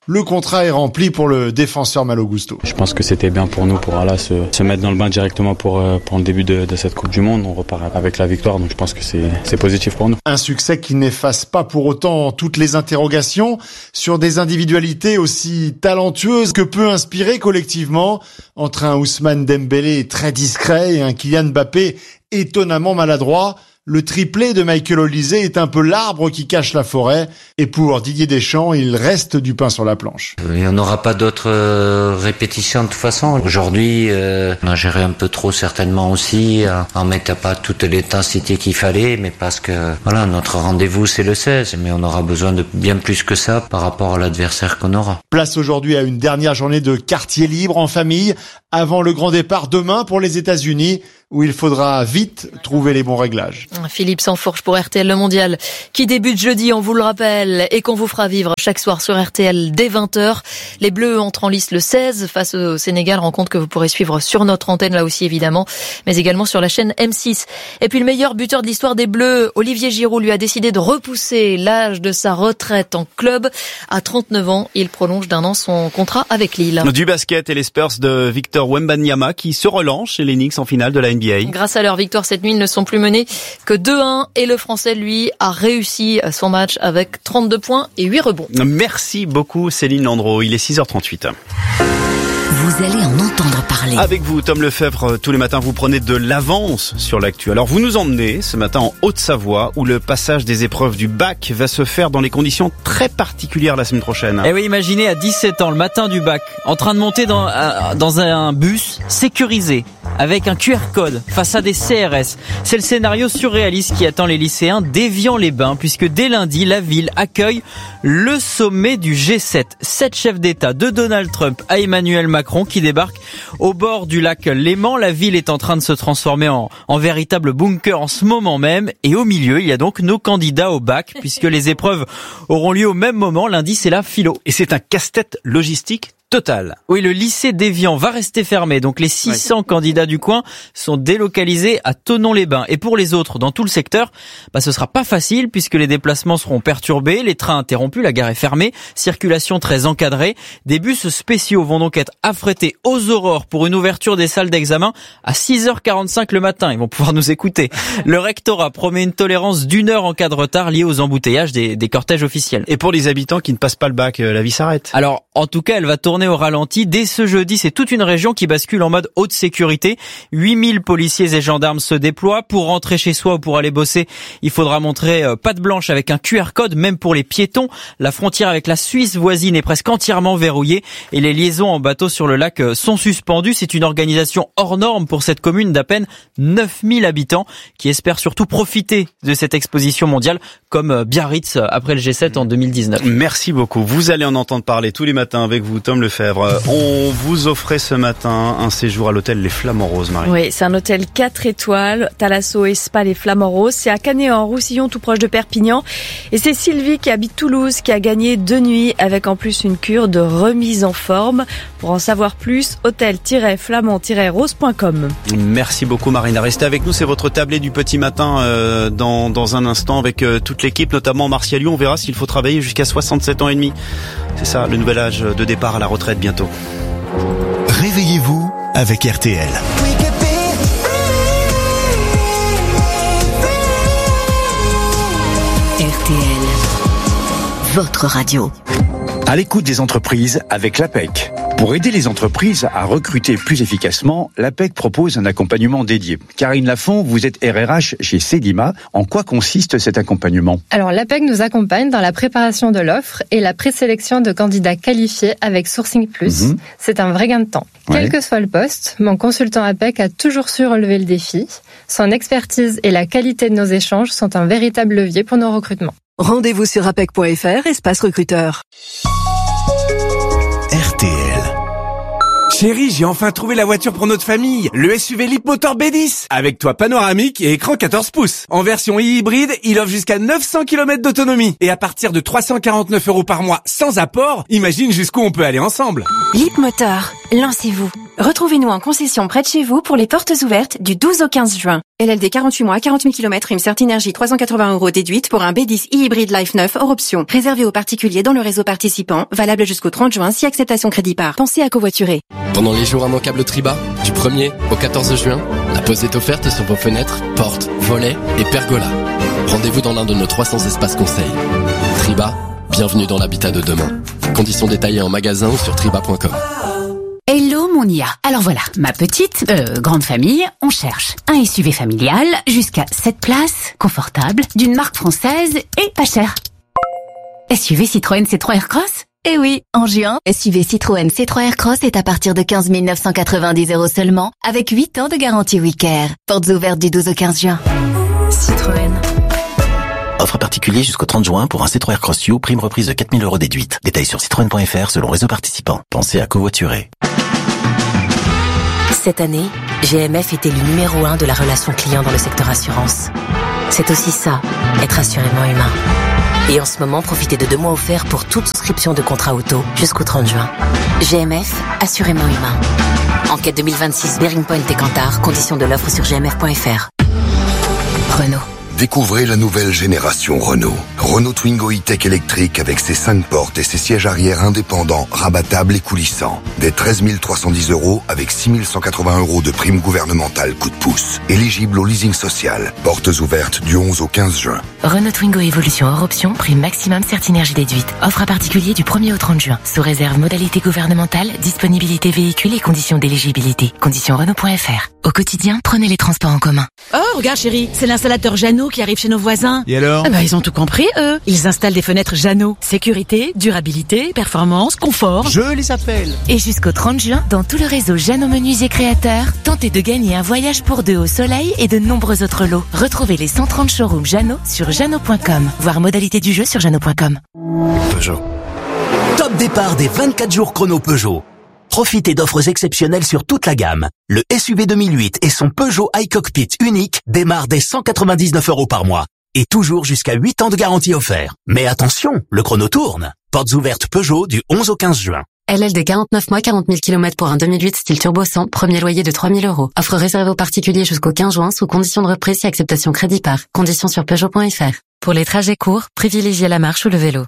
le contrat est rempli pour le défenseur Malo Gusto.
Je pense que c'était bien pour nous pour se mettre dans le bain directement pour le début de cette Coupe du Monde. On repart avec la victoire, donc je pense que c'est positif pour nous.
Un succès qui n'efface pas pour autant toutes les interrogations sur des individualités aussi talentueuses que peut inspirer collectivement entre un Ousmane Dembélé très discret et un Kylian Mbappé étonnamment maladroit. Le triplé de Michael Olise est un peu l'arbre qui cache la forêt. Et pour Didier Deschamps, il reste du pain sur la planche.
Il n'y en aura pas d'autres répétitions de toute façon. Aujourd'hui, on a géré un peu trop certainement aussi, en mettant pas toute l'intensité qu'il fallait, mais parce que voilà, notre rendez-vous c'est le 16, mais on aura besoin de bien plus que ça par rapport à l'adversaire qu'on aura.
Place aujourd'hui à une dernière journée de quartier libre en famille, avant le grand départ demain pour les États-Unis, où il faudra vite trouver les bons réglages.
Philippe Sansfourche pour RTL Le Mondial, qui débute jeudi, on vous le rappelle, et qu'on vous fera vivre chaque soir sur RTL dès 20h. Les Bleus entrent en lice le 16 face au Sénégal, rencontre que vous pourrez suivre sur notre antenne là aussi évidemment, mais également sur la chaîne M6. Et puis le meilleur buteur de l'histoire des Bleus, Olivier Giroud, lui a décidé de repousser l'âge de sa retraite en club. À 39 ans, il prolonge d'1 an son contrat avec Lille.
Du basket et les Spurs de Victor Wembanyama qui se relancent chez les Knicks en finale de la NBA.
Grâce à leur victoire cette nuit, ils ne sont plus menés que 2-1 et le Français, lui, a réussi son match avec 32 points et 8 rebonds.
Merci beaucoup Céline Landreau, il est 6h38.
Vous allez en entendre parler.
Avec vous, Tom Lefebvre, tous les matins, vous prenez de l'avance sur l'actu. Alors, vous nous emmenez ce matin en Haute-Savoie, où le passage des épreuves du bac va se faire dans les conditions très particulières la semaine prochaine.
Eh oui, imaginez à 17 ans, le matin du bac, en train de monter dans un bus sécurisé, avec un QR code, face à des CRS. C'est le scénario surréaliste qui attend les lycéens d'Évian-les-Bains, puisque dès lundi, la ville accueille le sommet du G7. 7 chefs d'État, de Donald Trump à Emmanuel Macron, qui débarque au bord du lac Léman. La ville est en train de se transformer en véritable bunker en ce moment même. Et au milieu, il y a donc nos candidats au bac, puisque les épreuves auront lieu au même moment. Lundi, c'est la philo.
Et c'est un casse-tête logistique total.
Oui, le lycée d'Évian va rester fermé. Donc les 600 candidats du coin sont délocalisés à Thonon-les-Bains. Et pour les autres, dans tout le secteur, ce sera pas facile puisque les déplacements seront perturbés, les trains interrompus, la gare est fermée, circulation très encadrée. Des bus spéciaux vont donc être affrétés aux aurores pour une ouverture des salles d'examen à 6h45 le matin. Ils vont pouvoir nous écouter. Le rectorat promet une tolérance d'1 heure en cas de retard lié aux embouteillages des cortèges officiels.
Et pour les habitants qui ne passent pas le bac, la vie s'arrête.
Alors, en tout cas, elle va tourner au ralenti. Dès ce jeudi, c'est toute une région qui bascule en mode haute sécurité. 8000 policiers et gendarmes se déploient. Pour rentrer chez soi ou pour aller bosser, il faudra montrer patte blanche avec un QR code, même pour les piétons. La frontière avec la Suisse voisine est presque entièrement verrouillée et les liaisons en bateau sur le lac sont suspendues. C'est une organisation hors norme pour cette commune d'à peine 9000 habitants qui espère surtout profiter de cette exposition mondiale comme Biarritz après le G7 en 2019.
Merci beaucoup. Vous allez en entendre parler tous les matins avec vous, Tom Lefebvre. On vous offrait ce matin un séjour à l'hôtel Les Flamands Roses, Marie.
Oui, c'est un hôtel 4 étoiles, Thalasso et Spa Les Flamands Roses. C'est à Canet-en-Roussillon, tout proche de Perpignan. Et c'est Sylvie qui habite Toulouse qui a gagné 2 nuits avec en plus une cure de remise en forme. Pour en savoir plus, hôtel-flamand-rose.com.
Merci beaucoup, Marina. Restez avec nous, c'est votre tablé du petit matin dans un instant avec toute l'équipe, notamment Martial Liu. On verra s'il faut travailler jusqu'à 67 ans et demi. C'est ça, le nouvel âge de départ à la retraite bientôt.
Réveillez-vous avec RTL.
RTL, votre radio.
À l'écoute des entreprises avec l'APEC. Pour aider les entreprises à recruter plus efficacement, l'APEC propose un accompagnement dédié. Karine Lafont, vous êtes RRH chez Cedima. En quoi consiste cet accompagnement ?
Alors l'APEC nous accompagne dans la préparation de l'offre et la présélection de candidats qualifiés avec Sourcing Plus. C'est un vrai gain de temps. Quel que soit le poste, mon consultant APEC a toujours su relever le défi. Son expertise et la qualité de nos échanges sont un véritable levier pour nos recrutements.
Rendez-vous sur apec.fr, espace recruteur.
RTL.
Chérie, j'ai enfin trouvé la voiture pour notre famille. Le SUV Leapmotor B10. Avec toit panoramique et écran 14 pouces. En version hybride, il offre jusqu'à 900 km d'autonomie. Et à partir de 349 € par mois sans apport, imagine jusqu'où on peut aller ensemble.
Leapmotor, lancez-vous.
Retrouvez-nous en concession près de chez vous pour les portes ouvertes du 12 au 15 juin. LLD 48 mois, 40 000 km, Rimsert Énergie 380 € déduite pour un B10 e-hybride Life 9 hors option. Réservé aux particuliers dans le réseau participant, valable jusqu'au 30 juin si acceptation crédit par. Pensez à covoiturer.
Pendant les jours immanquables Triba, du 1er au 14 juin, la pause est offerte sur vos fenêtres, portes, volets et pergolas. Rendez-vous dans l'un de nos 300 espaces conseils. Triba, bienvenue dans l'habitat de demain. Conditions détaillées en magasin ou sur triba.com.
Hello mon IA. Alors voilà, ma petite, grande famille, on cherche un SUV familial jusqu'à 7 places, confortable, d'une marque française et pas cher. SUV Citroën C3 Aircross ?
Eh oui, en juin, SUV Citroën C3 Aircross est à partir de 15 990 € seulement, avec 8 ans de garantie WeCare. Portes ouvertes du 12 au 15 juin.
Citroën.
Offre particulier jusqu'au 30 juin pour un C3 Aircross U, prime reprise de 4 000 € déduite. Détails sur citroën.fr selon réseau participant. Pensez à covoiturer.
Cette année, GMF est élu numéro 1 de la relation client dans le secteur assurance. C'est aussi ça, être assurément humain. Et en ce moment, profitez de 2 mois offerts pour toute souscription de contrat auto jusqu'au 30 juin. GMF, assurément humain. Enquête 2026, Bearing Point et Kantar, conditions de l'offre sur gmf.fr. Renault.
Découvrez la nouvelle génération Renault. Renault Twingo E-Tech électrique avec ses 5 portes et ses sièges arrière indépendants, rabattables et coulissants. Dès 13 310 € avec 6 180 € de prime gouvernementale coup de pouce. Éligible au leasing social. Portes ouvertes du 11 au 15 juin.
Renault Twingo Evolution hors option, prime maximum Certinergie déduite. Offre à particulier du 1er au 30 juin. Sous réserve modalité gouvernementale, disponibilité véhicule et conditions d'éligibilité. Conditions Renault.fr. Au quotidien, prenez les transports en commun.
Oh, regarde chérie, c'est l'installateur Jeannot qui arrive chez nos voisins.
Et alors ?
Ils ont tout compris, eux. Ils installent des fenêtres Jeannot. Sécurité, durabilité, performance, confort.
Je les appelle.
Et jusqu'au 30 juin, dans tout le réseau Jeannot Menuisier Créateurs, tentez de gagner un voyage pour 2 au soleil et de nombreux autres lots. Retrouvez les 130 showrooms Jeannot sur jeannot.com. Voir modalité du jeu sur jeannot.com.
Peugeot. Top départ des 24 jours chrono Peugeot. Profitez d'offres exceptionnelles sur toute la gamme. Le SUV 2008 et son Peugeot iCockpit unique démarrent dès 199 € par mois. Et toujours jusqu'à 8 ans de garantie offert. Mais attention, le chrono tourne. Portes ouvertes Peugeot du 11 au 15 juin.
LLD 49 mois, 40 000 km pour un 2008 style turbo 100, premier loyer de 3 000 €. Offre réservée aux particuliers jusqu'au 15 juin sous condition de reprise et acceptation crédit par. Conditions sur Peugeot.fr. Pour les trajets courts, privilégiez la marche ou le vélo.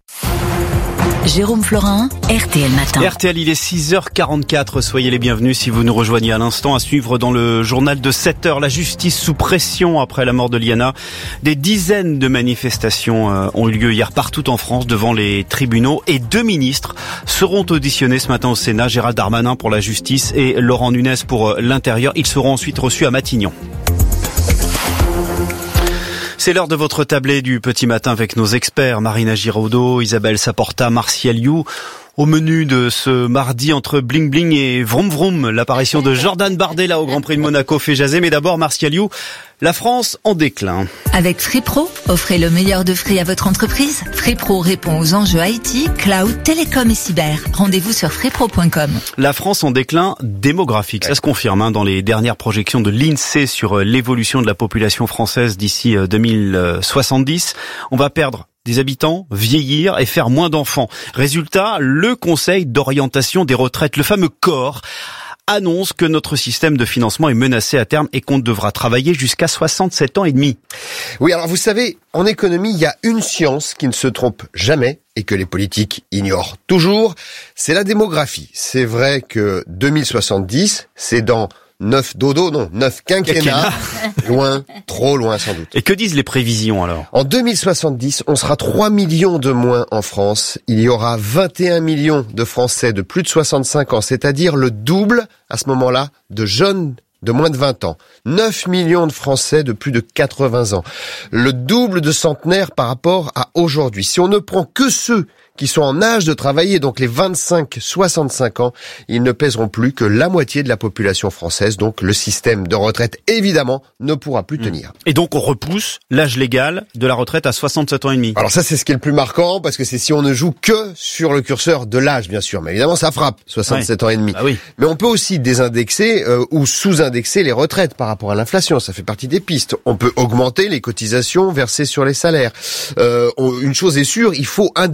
Jérôme Florin, RTL Matin.
RTL, il est 6h44. Soyez les bienvenus si vous nous rejoignez à l'instant. À suivre dans le journal de 7h, la justice sous pression après la mort de Liana. Des dizaines de manifestations ont eu lieu hier partout en France devant les tribunaux et 2 ministres seront auditionnés ce matin au Sénat. Gérald Darmanin pour la justice et Laurent Nunez pour l'intérieur. Ils seront ensuite reçus à Matignon. C'est l'heure de votre tablé du petit matin avec nos experts, Marina Giraudot, Isabelle Saporta, Martial You. Au menu de ce mardi entre bling bling et vroom vroom, l'apparition de Jordan Bardella au Grand Prix de Monaco fait jaser. Mais d'abord, Martial You, la France en déclin.
Avec Free Pro, offrez le meilleur de Free à votre entreprise. Free Pro répond aux enjeux IT, cloud, télécom et cyber. Rendez-vous sur freepro.com.
La France en déclin démographique, ça se confirme dans les dernières projections de l'INSEE sur l'évolution de la population française d'ici 2070. On va perdre des habitants, vieillir et faire moins d'enfants. Résultat, le Conseil d'orientation des retraites, le fameux COR, annonce que notre système de financement est menacé à terme et qu'on devra travailler jusqu'à 67 ans et demi.
Oui, alors vous savez, en économie, il y a une science qui ne se trompe jamais et que les politiques ignorent toujours, c'est la démographie. C'est vrai que 2070, c'est dans 9 quinquennats, loin, trop loin sans doute.
Et que disent les prévisions alors ?
En 2070, on sera 3 millions de moins en France. Il y aura 21 millions de Français de plus de 65 ans, c'est-à-dire le double à ce moment-là de jeunes de moins de 20 ans. 9 millions de Français de plus de 80 ans. Le double de centenaires par rapport à aujourd'hui. Si on ne prend que ceux qui sont en âge de travailler, donc les 25-65 ans, ils ne pèseront plus que la moitié de la population française. Donc le système de retraite, évidemment, ne pourra plus tenir.
Et donc on repousse l'âge légal de la retraite à 67 ans et demi.
Alors ça, c'est ce qui est le plus marquant, parce que c'est si on ne joue que sur le curseur de l'âge, bien sûr. Mais évidemment, ça frappe, 67 ans et demi.
Ah oui.
Mais on peut aussi désindexer ou sous-indexer les retraites par rapport à l'inflation. Ça fait partie des pistes. On peut augmenter les cotisations versées sur les salaires. Une chose est sûre, il faut un débat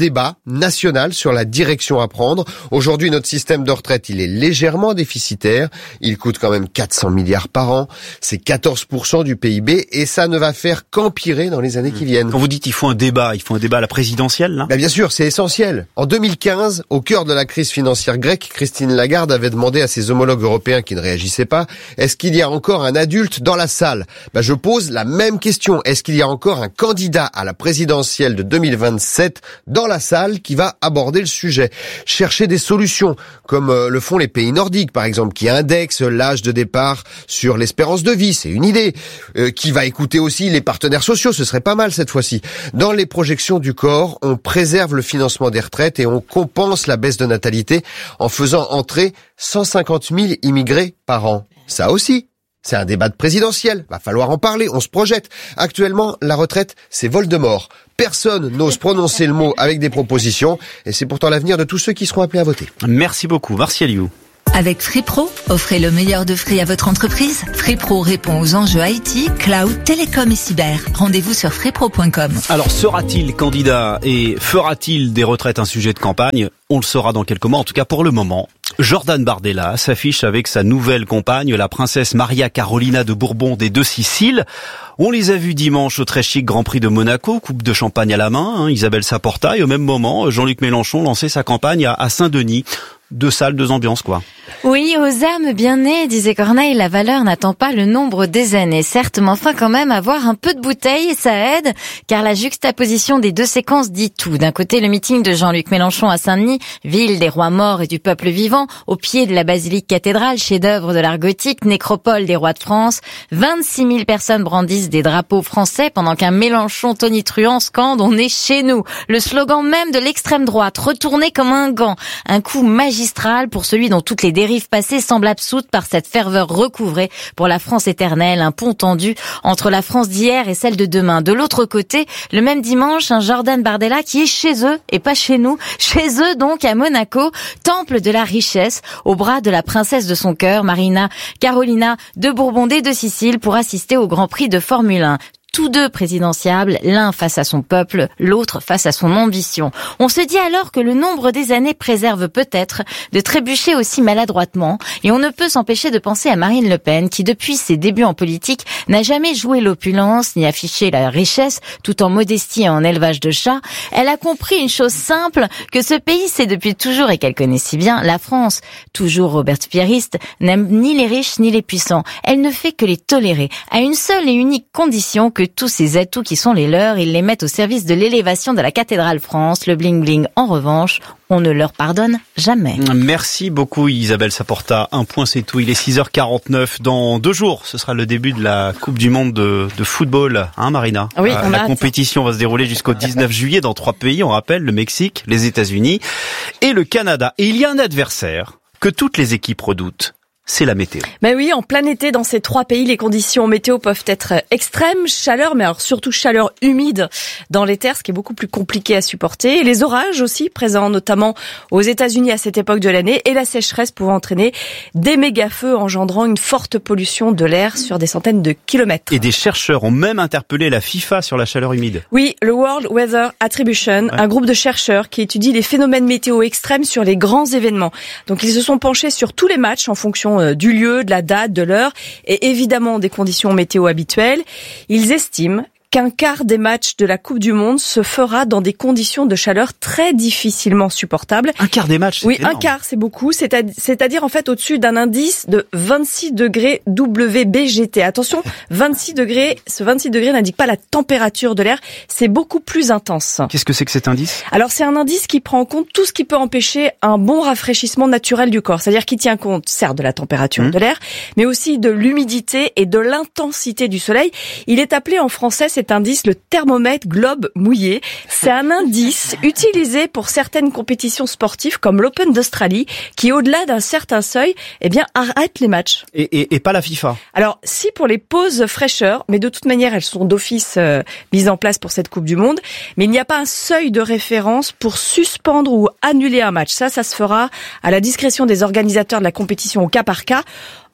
national sur la direction à prendre. Aujourd'hui, notre système de retraite, il est légèrement déficitaire. Il coûte quand même 400 milliards par an. C'est 14% du PIB et ça ne va faire qu'empirer dans les années qui viennent.
Quand vous dites qu'il faut un débat à la présidentielle, là?
Bien sûr, c'est essentiel. En 2015, au cœur de la crise financière grecque, Christine Lagarde avait demandé à ses homologues européens qui ne réagissaient pas, est-ce qu'il y a encore un adulte dans la salle? Je pose la même question. Est-ce qu'il y a encore un candidat à la présidentielle de 2027 dans la salle qui va aborder le sujet? Chercher des solutions, comme le font les pays nordiques, par exemple, qui indexent l'âge de départ sur l'espérance de vie, c'est une idée. Qui va écouter aussi les partenaires sociaux, ce serait pas mal cette fois-ci. Dans les projections du corps, on préserve le financement des retraites et on compense la baisse de natalité en faisant entrer 150 000 immigrés par an. Ça aussi, c'est un débat de présidentiel. Va falloir en parler, on se projette. Actuellement, la retraite, c'est Voldemort. Personne n'ose prononcer le mot avec des propositions et c'est pourtant l'avenir de tous ceux qui seront appelés à voter.
Merci beaucoup, Martial You.
Avec FreePro, offrez le meilleur de Free à votre entreprise. FreePro répond aux enjeux IT, cloud, télécom et cyber. Rendez-vous sur freepro.com.
Alors, sera-t-il candidat et fera-t-il des retraites un sujet de campagne? On le saura dans quelques mois, en tout cas pour le moment. Jordan Bardella s'affiche avec sa nouvelle compagne, la princesse Maria Carolina de Bourbon des Deux Siciles. On les a vus dimanche au très chic Grand Prix de Monaco, coupe de champagne à la main, Isabelle Saporta, et au même moment, Jean-Luc Mélenchon lançait sa campagne à Saint-Denis. 2 salles, 2 ambiances, quoi.
Oui, aux âmes bien nées, disait Corneille, la valeur n'attend pas le nombre des années. Certes, mais enfin quand même avoir un peu de bouteille, ça aide, car la juxtaposition des deux séquences dit tout. D'un côté, le meeting de Jean-Luc Mélenchon à Saint-Denis, ville des rois morts et du peuple vivant, au pied de la basilique cathédrale, chef-d'œuvre de l'art gothique, nécropole des rois de France. 26 000 personnes brandissent des drapeaux français pendant qu'un Mélenchon tonitruant scande « On est chez nous ». Le slogan même de l'extrême droite, retourné comme un gant. Un coup magistral pour celui dont toutes les dérives passées semblent absoutes par cette ferveur recouvrée pour la France éternelle, un pont tendu entre la France d'hier et celle de demain. De l'autre côté, le même dimanche, un Jordan Bardella qui est chez eux et pas chez nous, chez eux donc à Monaco, temple de la richesse, au bras de la princesse de son cœur, Marina Carolina de Bourbon des Deux Siciles, pour assister au Grand Prix de Formule 1. Tous deux présidentiables, l'un face à son peuple, l'autre face à son ambition. On se dit alors que le nombre des années préserve peut-être de trébucher aussi maladroitement, et on ne peut s'empêcher de penser à Marine Le Pen, qui depuis ses débuts en politique n'a jamais joué l'opulence ni affiché la richesse, tout en modestie et en élevage de chats. Elle a compris une chose simple, que ce pays sait depuis toujours et qu'elle connaît si bien, la France, toujours Robert-Pierriste, n'aime ni les riches ni les puissants. Elle ne fait que les tolérer, à une seule et unique condition, que tous ces atouts qui sont les leurs, ils les mettent au service de l'élévation de la cathédrale France. Le bling-bling, en revanche, on ne leur pardonne jamais.
Merci beaucoup Isabelle Saporta. Un point c'est tout. Il est 6h49. Dans 2 jours, ce sera le début de la Coupe du Monde de football. Marina?
Oui,
la compétition va se dérouler jusqu'au 19 juillet dans 3 pays. On rappelle, le Mexique, les États-Unis et le Canada. Et il y a un adversaire que toutes les équipes redoutent. C'est la météo.
Ben oui, en plein été, dans ces 3 pays, les conditions météo peuvent être extrêmes. Chaleur, mais alors surtout chaleur humide dans les terres, ce qui est beaucoup plus compliqué à supporter. Et les orages aussi, présents notamment aux États-Unis à cette époque de l'année. Et la sécheresse pouvant entraîner des méga-feux engendrant une forte pollution de l'air sur des centaines de kilomètres.
Et des chercheurs ont même interpellé la FIFA sur la chaleur humide.
Oui, le World Weather Attribution, un groupe de chercheurs qui étudie les phénomènes météo extrêmes sur les grands événements. Donc ils se sont penchés sur tous les matchs en fonction du lieu, de la date, de l'heure et évidemment des conditions météo habituelles. Ils estiment qu'un quart des matchs de la Coupe du Monde se fera dans des conditions de chaleur très difficilement supportables.
Un quart des matchs?
Oui,
énorme.
Un quart, c'est beaucoup. C'est-à-dire en fait au-dessus d'un indice de 26 degrés WBGT. Attention, 26 degrés, ce 26 degrés n'indique pas la température de l'air, c'est beaucoup plus intense.
Qu'est-ce que c'est que cet indice?
Alors c'est un indice qui prend en compte tout ce qui peut empêcher un bon rafraîchissement naturel du corps. C'est-à-dire qu'il tient compte, certes, de la température de l'air, mais aussi de l'humidité et de l'intensité du soleil. Il est appelé en français, cet indice, le thermomètre globe mouillé. C'est un indice utilisé pour certaines compétitions sportives comme l'Open d'Australie qui, au-delà d'un certain seuil, arrête les matchs.
Et pas la FIFA?
Alors, si pour les pauses fraîcheur, mais de toute manière, elles sont d'office mises en place pour cette Coupe du Monde, mais il n'y a pas un seuil de référence pour suspendre ou annuler un match. Ça se fera à la discrétion des organisateurs de la compétition au cas par cas.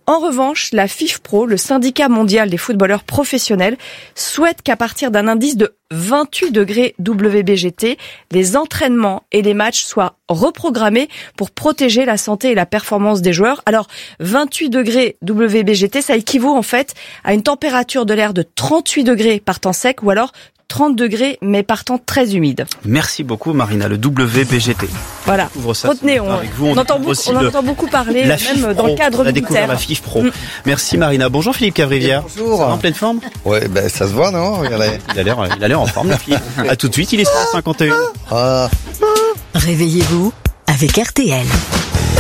En revanche, la FIFPro, le syndicat mondial des footballeurs professionnels, souhaite qu'à partir d'un indice de 28 degrés WBGT, les entraînements et les matchs soient reprogrammés pour protéger la santé et la performance des joueurs. Alors, 28 degrés WBGT, ça équivaut en fait à une température de l'air de 38 degrés par temps sec ou alors 30 degrés, mais par temps très humide.
Merci beaucoup, Marina. Le WBGT.
Voilà. Retenez, on entend beaucoup parler, même dans le cadre
militaire. On a découvert la FIFPro. Merci, Marina. Bonjour, Philippe Cavrivière.
Bonjour.
Ça va en pleine forme?
Ouais, ça se voit, non? Regardez.
Il a l'air en forme, la Philippe. À tout de suite, il est 7h51.
Réveillez-vous avec RTL.